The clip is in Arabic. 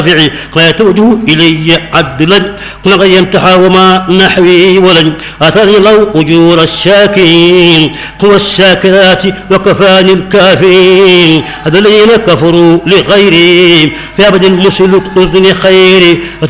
لا توجه إلي عدلا قل ينتحى وما نحوي ولن أثرني الله أجور الشاكرين قوى الشاكرات وكفاني الكافرين هذا الذين كفروا لغيرهم في أبد مسلك أذن خيري